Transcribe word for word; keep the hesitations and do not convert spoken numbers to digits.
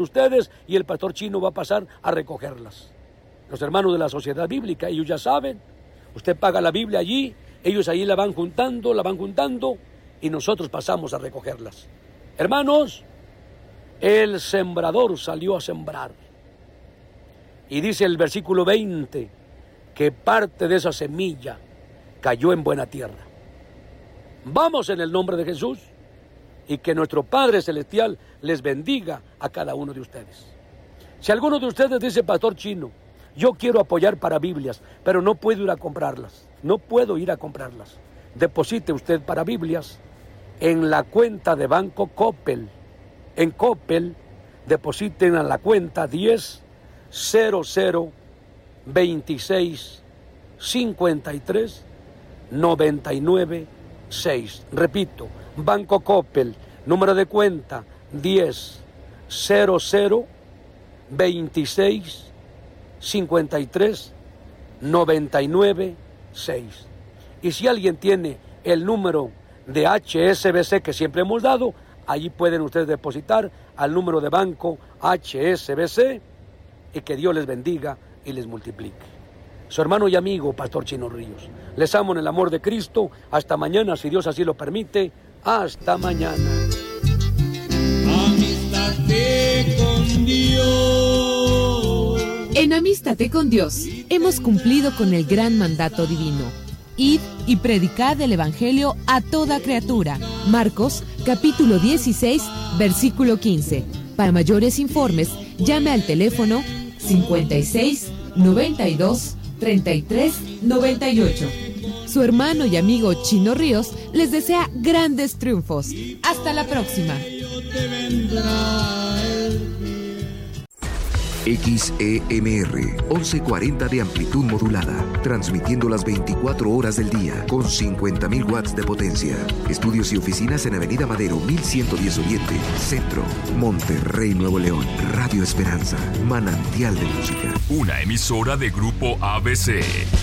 ustedes y el pastor Chino va a pasar a recogerlas. Los hermanos de la Sociedad Bíblica, ellos ya saben, usted paga la Biblia allí, ellos ahí la van juntando, la van juntando y nosotros pasamos a recogerlas. Hermanos, el sembrador salió a sembrar y dice el versículo veinte que parte de esa semilla cayó en buena tierra. Vamos en el nombre de Jesús y que nuestro Padre Celestial les bendiga a cada uno de ustedes. Si alguno de ustedes dice, pastor Chino, yo quiero apoyar para Biblias, pero no puedo ir a comprarlas, no puedo ir a comprarlas, deposite usted para Biblias en la cuenta de Banco Coppel. En Coppel depositen a la cuenta diez cero cero veintiséis cincuenta y tres noventa y nueve seis. Repito, Banco Coppel, número de cuenta diez cero cero veintiséis cincuenta y tres noventa y nueve seis. Y si alguien tiene el número de H S B C que siempre hemos dado, allí pueden ustedes depositar al número de banco H S B C y que Dios les bendiga y les multiplique. Su hermano y amigo, Pastor Chino Ríos. Les amo en el amor de Cristo. Hasta mañana, si Dios así lo permite. Hasta mañana. Amístate con Dios. En Amístate con Dios hemos cumplido con el gran mandato divino. Id y predicad el Evangelio a toda criatura. Marcos, capítulo dieciséis, versículo quince. Para mayores informes, llame al teléfono cincuenta y seis, noventa y dos, treinta y tres, noventa y ocho. Su hermano y amigo Chino Ríos les desea grandes triunfos. Hasta la próxima. X E M R, once cuarenta de amplitud modulada, transmitiendo las veinticuatro horas del día, con cincuenta mil watts de potencia. Estudios y oficinas en Avenida Madero, mil ciento diez Oriente, Centro, Monterrey, Nuevo León. Radio Esperanza, manantial de música. Una emisora de Grupo A B C.